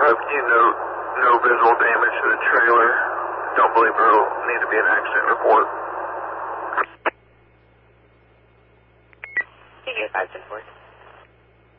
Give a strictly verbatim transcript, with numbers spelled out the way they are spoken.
five, can you note no visual damage to the trailer? Don't believe there will need to be an accident report. Figure five ten four.